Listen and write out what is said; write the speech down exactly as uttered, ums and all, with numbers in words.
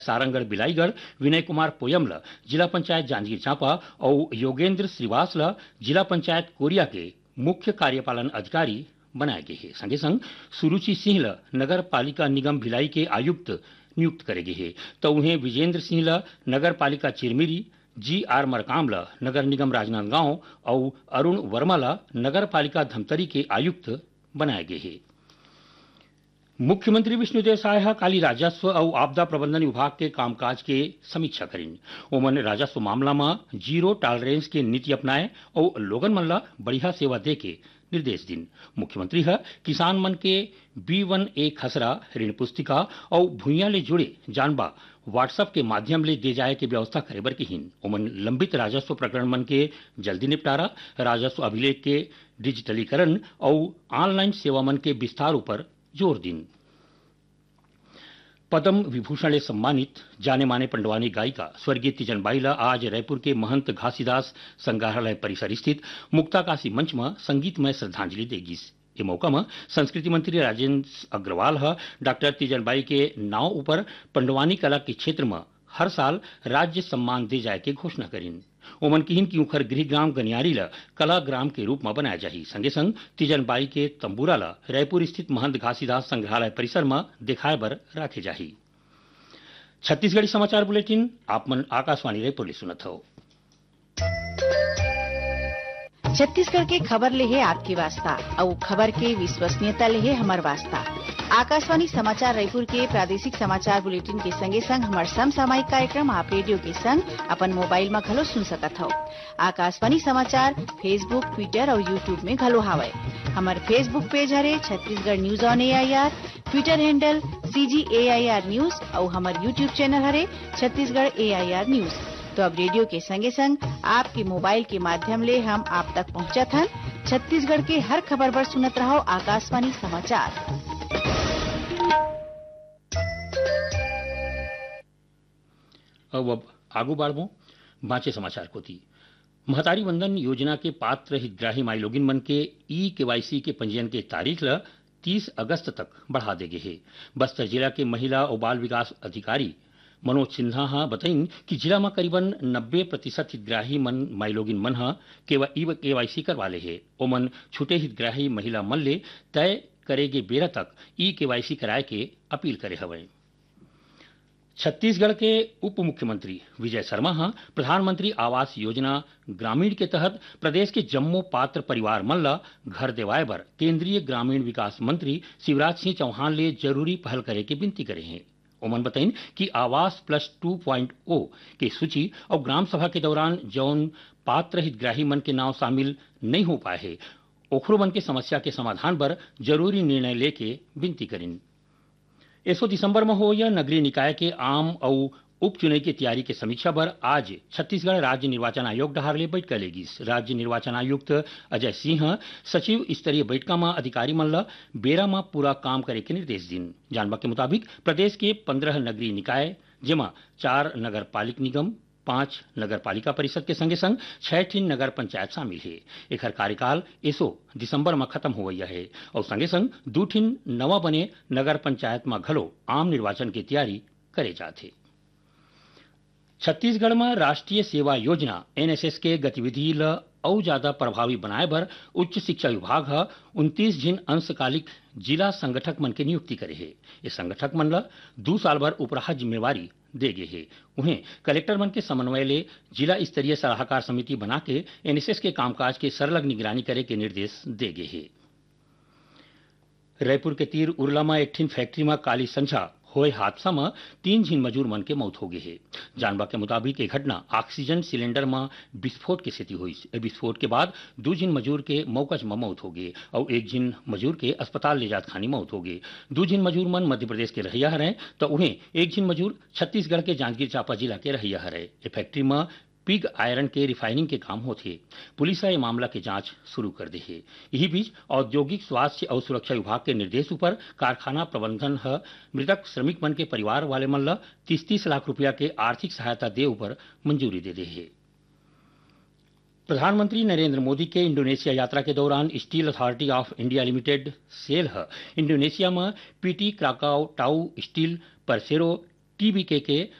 सारंगढ़ बिलाईगढ़ विनय कुमार पोयमल जिला पंचायत जांजगीर चांपा और योगेंद्र श्रीवास्तव जिला पंचायत कोरिया के मुख्य कार्यपालन अधिकारी बनाए गए हैं। संगे संग सुरुचि सिंह नगर पालिका निगम भिलाई के आयुक्त नियुक्त करे गए हैं तो उन्हें विजेंद्र सिंह नगर पालिका चिरमिरी, जी आर मरकामला नगर निगम राजनांदगांव और अरुण वर्माला नगर पालिका धमतरी के आयुक्त बनाए गए हैं। मुख्यमंत्री विष्णुदेव साय काली राजस्व और आपदा प्रबंधन विभाग के कामकाज के समीक्षा करें। ओमन राजस्व मामला में जीरो टॉलरेंस के नीति अपनाए और लोगन मन ला बढ़िया सेवा दे के निर्देश दिन। मुख्यमंत्री है किसान मन के बी वन ए खसरा ऋण पुस्तिका और भूइया ले जुड़े जानबा व्हाट्सएप के माध्यम ले दे जाए के व्यवस्था करे बर की ओमन लंबित राजस्व प्रकरण मन के जल्दी निपटारा, राजस्व अभिलेख के डिजिटलीकरण और ऑनलाइन सेवा मन के विस्तार पर जोर दिन। पद्म विभूषण से सम्मानित जाने माने पंडवानी गायिका स्वर्गीय तीजन बाई ला आज रायपुर के महंत घासीदास संग्रहालय परिसर स्थित मुक्ताकाशी मंच में संगीतमय श्रद्धांजलि देगी। ये मौका में संस्कृति मंत्री राजेंद्र अग्रवाल डॉक्टर तीजन बाई के नाव ऊपर पंडवानी कला के क्षेत्र में हर साल राज्य सम्मान दे जाए के घोषणा करीन। ओमन किहिन की उखर गृह ग्राम गनियारी ला कला ग्राम के रूप में बनाया जाही। संगे संग तीजन बाई के तंबूरा ला रायपुर स्थित महंत घासीदास संग्रहालय परिसर में दिखाए बर रखे जाही। छत्तीसगढ़ी समाचार बुलेटिन आप मन आकाशवाणी रायपुर ले सुनत हो। छत्तीसगढ़ के खबर ले है आपकी वास्ता और खबर के विश्वसनीयता ले है हमार वास्ता। आकाशवाणी समाचार रायपुर के प्रादेशिक समाचार बुलेटिन के संगे संग हमार समसामयिक कार्यक्रम आप रेडियो के संग अपन मोबाइल में घलो सुन सकत हो। आकाशवाणी समाचार फेसबुक, ट्विटर और यूट्यूब में घलो हावय। हमार फेसबुक पेज हरे Chhattisgarh news on A I R, Twitter handle सी जी ए आई आर न्यूज और हमार यूट्यूब चैनल हरे छत्तीसगढ़ ए आई आर न्यूज। तो अब रेडियो के संगे संग आपके मोबाइल के माध्यम ले हम आप तक पहुंचत हन। छत्तीसगढ़ के हर खबर पर सुनत रहो आकाशवाणी समाचार। अब आगू बाढ़बो बाँचे समाचार को थी। महतारी वंदन योजना के पात्र हितग्राही माई लोगिन मन के ई केवाईसी के पंजीयन के तारीख ल तीस अगस्त तक बढ़ा दे गए है। बस्तर जिला के महिला और बाल विकास अधिकारी मनोज सिन्हा बताइन कि जिला में करीबन नब्बे प्रतिशत हितग्राही मन माई लोगिन मन केवाईसी करवा ले है। ओमन छूटे हितग्राही महिला मन ले तय करेगे बेरा तक ई केवाईसी कराए के अपील करे हवे। छत्तीसगढ़ के उप मुख्यमंत्री विजय शर्मा हाँ प्रधानमंत्री आवास योजना ग्रामीण के तहत प्रदेश के जम्मो पात्र परिवार मन ला घर देवाए बर केंद्रीय ग्रामीण विकास मंत्री शिवराज सिंह चौहान ले जरूरी पहल करे के विनती करे हैं। ओमन बताइन कि आवास प्लस टू पॉइंट ओ के सूची और ग्राम सभा के दौरान जौन पात्र हितग्राही मन के नाम शामिल नहीं हो पाए है ओखरो मन के समस्या के समाधान पर जरूरी निर्णय लेके विनती करिन। एसो दिसंबर में हो या नगरीय निकाय के आम और उपचुनाव की तैयारी के समीक्षा पर आज छत्तीसगढ़ राज्य निर्वाचन आयोग डहार ले बैठक लेगी। राज्य निर्वाचन आयुक्त अजय सिंह सचिव स्तरीय बैठक में अधिकारी मन ला बेरा में पूरा काम करे के निर्देश दिन। जानवा के मुताबिक प्रदेश के पंद्रह नगरीय निकाय जेमा चार नगर पालिक निगम, पांच नगर पालिका परिषद के संगे संग छह ठिन नगर पंचायत शामिल है। एक कार्यकाल एसो दिसंबर में खत्म हो गया है और संगे संग दू ठिन नवा बने नगर पंचायत में घलो आम निर्वाचन की तैयारी करे जाते। छत्तीसगढ़ में राष्ट्रीय सेवा योजना एन एस एस के गतिविधि ल और ज्यादा प्रभावी बनाए बर उच्च शिक्षा विभाग है उनतीस जिन अंशकालिक जिला संगठक मन के नियुक्ति करे है। ये संगठक मन ला दो साल भर उपराह जिम्मेवारी दे गए है। उन्हें कलेक्टर मन के समन्वय ले जिला स्तरीय सलाहकार समिति बना के एन एस एस के कामकाज के सरलग निगरानी करे के निर्देश दे गए है। रायपुर के तीर उरला में एक ठिन फैक्ट्री में काली संझा होए हादसा में तीन झिन मजूर मन के मौत हो गई है। जानवा के मुताबिक ये घटना ऑक्सीजन सिलेंडर में विस्फोट की स्थिति हुई। विस्फोट के बाद दो झिन मजूर के मौकज में मौत हो गई और एक झिन मजूर के अस्पताल ले जात खानी मौत हो गई। दो झिन मजूर मन मध्य प्रदेश के रहिया हरे तो उन्हें एक झिन मजूर छत्तीसगढ़ के जांजगीर चांपा जिला के रहिया हरे। ये फैक्ट्री में पिग आयरन के रिफाइनिंग के काम होते। पुलिस ये मामला की जांच शुरू कर दी है। यही बीच औद्योगिक स्वास्थ्य और सुरक्षा विभाग के निर्देश पर कारखाना प्रबंधन है मृतक श्रमिक मन के परिवार वाले मन ला तीस तीस लाख रुपया के आर्थिक सहायता दे ऊपर मंजूरी दे दी है। प्रधानमंत्री नरेंद्र मोदी के इंडोनेशिया यात्रा के दौरान steel authority of India limited sale है इंडोनेशिया में पीटी क्राकाओ टाउ स्टील परसेरो टीबी के के